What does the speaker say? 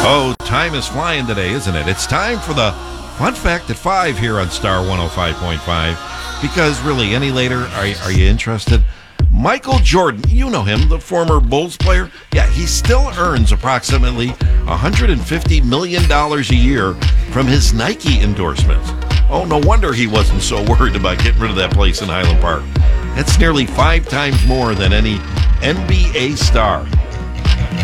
Oh, time is flying today, isn't it? It's time for the Fun Fact at 5 here on Star 105.5. Because really, any later, are you interested? Michael Jordan, you know him, the former Bulls player. Yeah, he still earns approximately $150 million a year from his Nike endorsements. Oh, no wonder he wasn't so worried about getting rid of that place in Highland Park. That's nearly 5 times more than any NBA star.